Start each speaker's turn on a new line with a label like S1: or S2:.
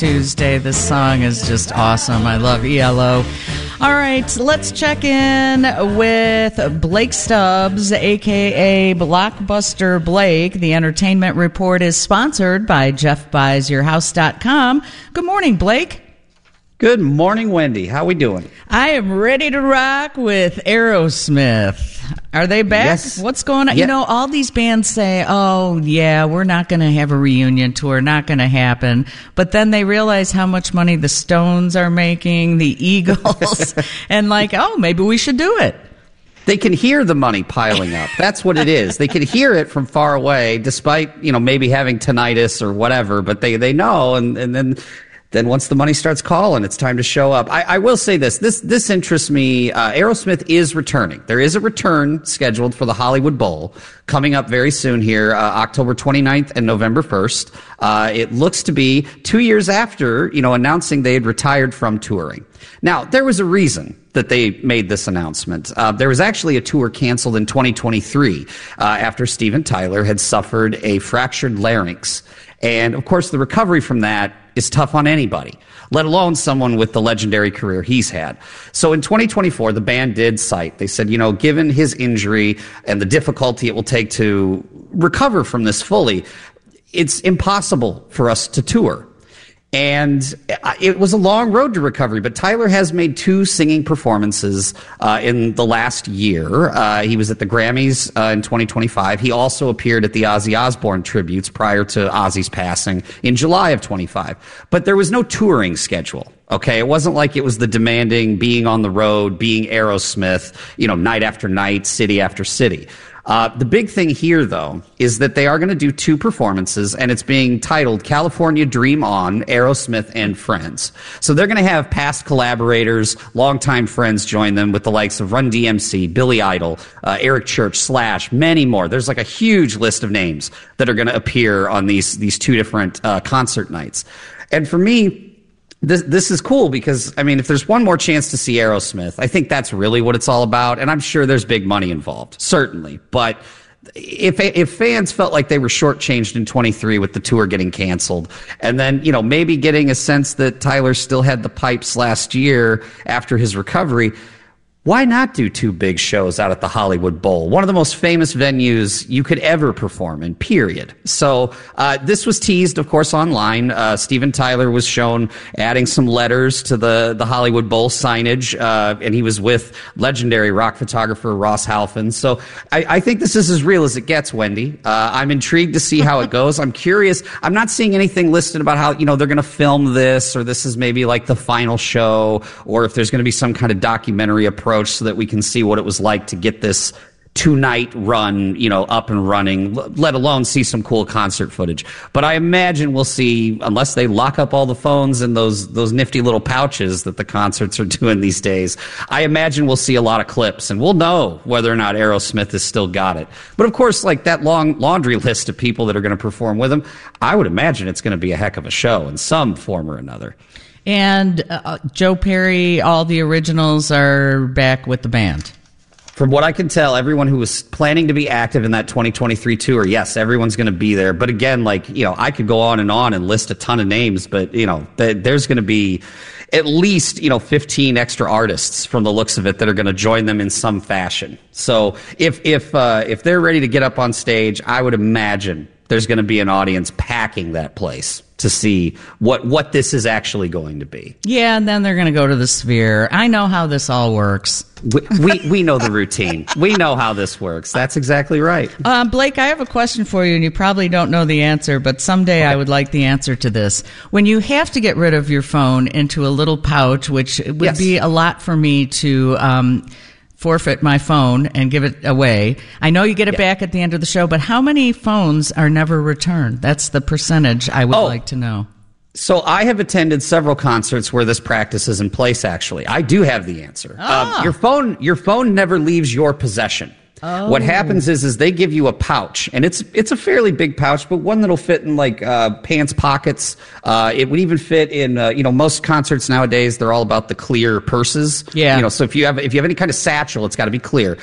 S1: Tuesday. This song is just awesome. I love ELO. All right, let's check in with Blake Stubbs, a.k.a. Blockbuster Blake. The Entertainment Report is sponsored by JeffBuysYourHouse.com. Good morning, Blake.
S2: Good morning, Wendy. How we doing?
S1: I am ready to rock with Aerosmith. Are they back?
S2: Yes.
S1: What's going on?
S2: Yeah.
S1: You know, all these bands say, oh, yeah, we're not going to have a reunion tour, not going to happen. But then they realize how much money the Stones are making, the Eagles, and like, oh, maybe we should do it.
S2: They can hear the money piling up. That's what it is. They can hear it from far away, despite, maybe having tinnitus or whatever, but they know, and then once the money starts calling, it's time to show up. I will say this interests me. Aerosmith is returning. There is a return scheduled for the Hollywood Bowl coming up very soon here, October 29th and November 1st. It looks to be 2 years after, announcing they had retired from touring. Now, there was a reason that they made this announcement. There was actually a tour canceled in 2023 after Steven Tyler had suffered a fractured larynx. And, of course, the recovery from that is tough on anybody, let alone someone with the legendary career he's had. So in 2024, the band did cite, they said, given his injury and the difficulty it will take to recover from this fully, it's impossible for us to tour. And it was a long road to recovery, but Tyler has made 2 singing performances in the last year. He was at the Grammys in 2025. He also appeared at the Ozzy Osbourne tributes prior to Ozzy's passing in July of 25. But there was no touring schedule. Okay, it wasn't like it was the demanding being on the road, being Aerosmith, night after night, city after city. The big thing here, though, is that they are going to do 2 performances, and it's being titled California Dream On, Aerosmith and Friends. So they're going to have past collaborators, longtime friends join them with the likes of Run DMC, Billy Idol, Eric Church, Slash, many more. There's like a huge list of names that are going to appear on these 2 different concert nights. And for me, This is cool because, if there's one more chance to see Aerosmith, I think that's really what it's all about. And I'm sure there's big money involved, certainly. But if fans felt like they were shortchanged in 23 with the tour getting canceled, and then, maybe getting a sense that Tyler still had the pipes last year after his recovery, why not do 2 big shows out at the Hollywood Bowl? One of the most famous venues you could ever perform in, period. So this was teased, of course, online. Steven Tyler was shown adding some letters to the Hollywood Bowl signage, and he was with legendary rock photographer Ross Halfin. So I think this is as real as it gets, Wendy. I'm intrigued to see how it goes. I'm curious. I'm not seeing anything listed about how, they're going to film this, or this is maybe like the final show, or if there's going to be some kind of documentary approach so that we can see what it was like to get this 2-night run, up and running, let alone see some cool concert footage. But I imagine we'll see, unless they lock up all the phones in those nifty little pouches that the concerts are doing these days, I imagine we'll see a lot of clips, and we'll know whether or not Aerosmith has still got it. But of course, like that long laundry list of people that are going to perform with them, I would imagine it's going to be a heck of a show in some form or another.
S1: And Joe Perry, all the originals are back with the band.
S2: From what I can tell, everyone who was planning to be active in that 2023 tour, yes, everyone's going to be there. But again, I could go on and list a ton of names, but, there's going to be at least, 15 extra artists from the looks of it that are going to join them in some fashion. So if they're ready to get up on stage, I would imagine there's going to be an audience packing that place to see what this is actually going to be.
S1: Yeah, and then they're going to go to the Sphere. I know how this all works.
S2: We know the routine. We know how this works. That's exactly right.
S1: Blake, I have a question for you, and you probably don't know the answer, but someday I would like the answer to this. When you have to get rid of your phone into a little pouch, which would be a lot for me to forfeit my phone and give it away. I know you get it back at the end of the show, but how many phones are never returned? That's the percentage I would like to know.
S2: So I have attended several concerts where this practice is in place, actually. I do have the answer. Your phone never leaves your possession.
S1: Oh.
S2: What happens is they give you a pouch, and it's a fairly big pouch, but one that'll fit in like pants pockets. It would even fit in most concerts nowadays. They're all about the clear purses.
S1: Yeah.
S2: So if you have any kind of satchel, it's got to be clear.